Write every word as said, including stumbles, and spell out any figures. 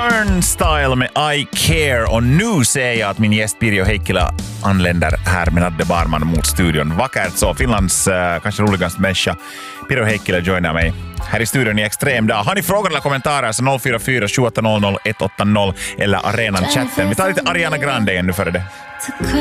Turnstile med I Care. Och nu ser jag att min gäst Pirjo Heikkilä anländer här med Nadde Barman mot studion. Vackert så, Finlands äh, kanske roligaste människa. Pirjo Heikkilä joinar mig här i studion i Extrem dag. Har ni frågor eller kommentarer så noll fyra fyra sju åtta noll noll ett åtta noll eller arenan chatten. Vi tar lite Ariana Grande ännu före det.